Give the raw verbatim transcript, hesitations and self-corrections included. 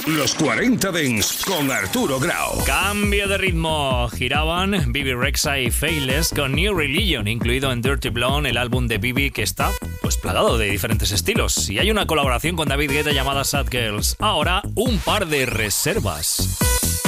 Los cuarenta Dance con Arturo Grau. Cambio de ritmo. Giraban Bibi Rexha y Faithless con New Religion, incluido en Dirty Blonde, el álbum de Bibi que está pues plagado de diferentes estilos. Y hay una colaboración con David Guetta llamada Sad Girls. Ahora, un par de reservas.